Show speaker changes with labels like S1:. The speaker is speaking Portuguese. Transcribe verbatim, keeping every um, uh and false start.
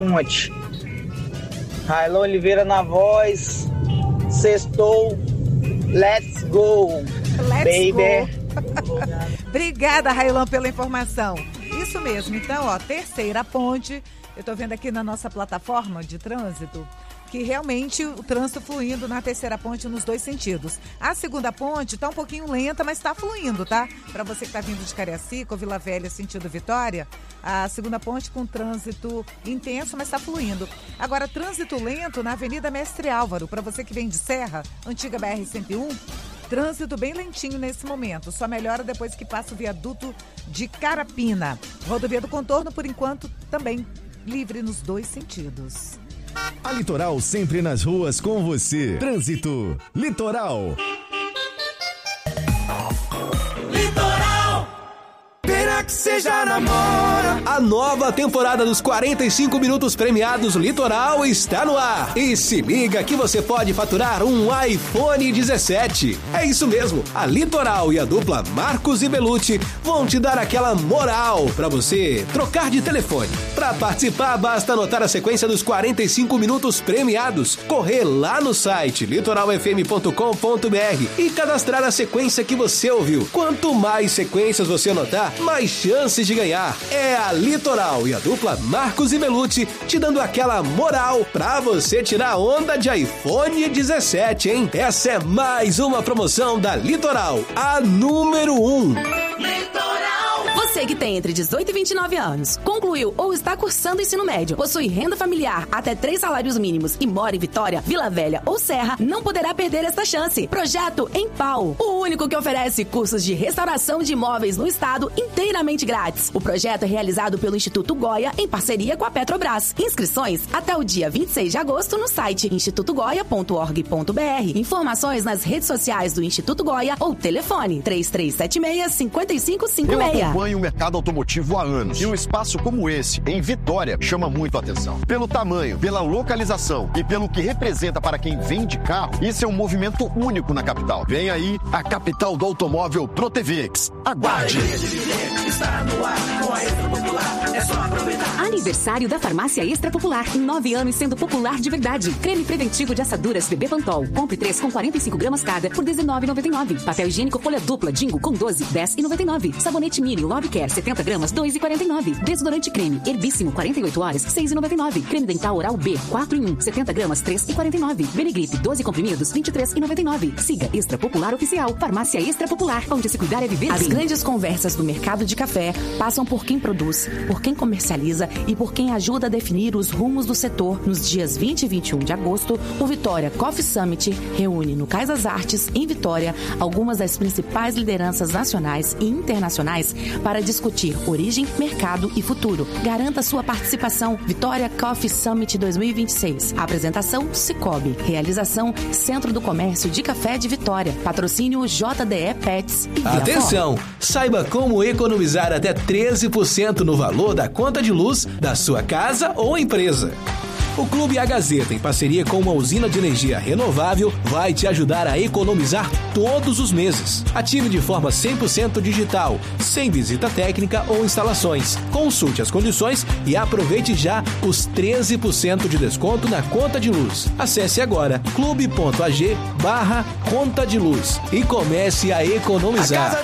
S1: Ponte. Railon Oliveira na voz. Sextou. Let's go.
S2: Let's
S1: baby.
S2: Go. Obrigada, Railon, pela informação. Isso mesmo. Então, ó, terceira ponte. Eu tô vendo aqui na nossa plataforma de trânsito que realmente o trânsito fluindo na terceira ponte nos dois sentidos. A segunda ponte tá um pouquinho lenta, mas tá fluindo, tá? Para você que tá vindo de Cariacica ou Vila Velha, sentido Vitória, a segunda ponte com trânsito intenso, mas tá fluindo. Agora, trânsito lento na Avenida Mestre Álvaro, para você que vem de Serra, antiga B R cento e um, trânsito bem lentinho nesse momento, só melhora depois que passa o viaduto de Carapina. Rodovia do Contorno, por enquanto, também livre nos dois sentidos.
S3: A Litoral sempre nas ruas com você. Trânsito Litoral.
S4: Pena que seja namora. A nova temporada dos quarenta e cinco minutos premiados Litoral está no ar. E se liga que você pode faturar um iPhone dezessete. É isso mesmo, a Litoral e a dupla Marcos e Belucci vão te dar aquela moral para você trocar de telefone. Para participar, basta anotar a sequência dos quarenta e cinco minutos premiados, correr lá no site litoral f m ponto com ponto b r e cadastrar a sequência que você ouviu. Quanto mais sequências você anotar, mais chances de ganhar. É a Litoral e a dupla Marcos e Belucci te dando aquela moral pra você tirar onda de iPhone dezessete, hein? Essa é mais uma promoção da Litoral, a número um.
S5: Litoral! Você que tem entre dezoito e vinte e nove anos, concluiu ou está cursando ensino médio, possui renda familiar até três salários mínimos e mora em Vitória, Vila Velha ou Serra, não poderá perder esta chance. Projeto Empau, o único que oferece cursos de restauração de imóveis no estado inteiramente grátis. O projeto é realizado pelo Instituto Goya em parceria com a Petrobras. Inscrições até o dia vinte e seis de agosto no site instituto goya ponto org ponto b r. Informações nas redes sociais do Instituto Goya ou telefone três três sete seis, cinco cinco cinco seis.
S6: Eu acompanho o mercado automotivo há anos e um espaço como esse, em Vitória, chama muito a atenção. Pelo tamanho, pela localização e pelo que representa para quem vende carro, isso é um movimento único na capital. Vem aí a capital do automóvel ProTVX. Aguarde!
S7: Aniversário da Farmácia Extra Popular. Nove anos sendo popular de verdade. Creme preventivo de assaduras Bebê Pantol. Compre três com quarenta e cinco gramas cada por dezenove reais e noventa e nove centavos. Papel higiênico folha dupla Dingo com doze, dez reais e noventa e nove centavos. Sabonete Mini Love Care setenta gramas, dois reais e quarenta e nove centavos. Desodorante creme Herbíssimo quarenta e oito horas, seis reais e noventa e nove centavos. Creme dental Oral B quatro em um, setenta gramas, três reais e quarenta e nove centavos. Benegripe doze comprimidos, vinte e três reais e noventa e nove centavos. Siga Extra Popular Oficial. Farmácia Extra Popular, onde se cuidar é viver. As grandes conversas do mercado de café passam por quem produz, por quem comercializa e por quem ajuda a definir os rumos do setor. Nos dias vinte e vinte e um de agosto, o Vitória Coffee Summit reúne no Cais das Artes, em Vitória, algumas das principais lideranças nacionais e internacionais para discutir origem, mercado e futuro. Garanta sua participação. Vitória Coffee Summit dois mil e vinte e seis. Apresentação Cicobi. Realização Centro do Comércio de Café de Vitória. Patrocínio J D E Pets e Via
S4: Atenção!
S7: Ford.
S4: Saiba como economizar até treze por cento no valor da conta de luz da sua casa ou empresa. O Clube A Gazeta, em parceria com uma usina de energia renovável, vai te ajudar a economizar todos os meses. Ative de forma cem por cento digital, sem visita técnica ou instalações. Consulte as condições e aproveite já os treze por cento de desconto na conta de luz. Acesse agora clube ponto a g barra conta de luz e comece a economizar.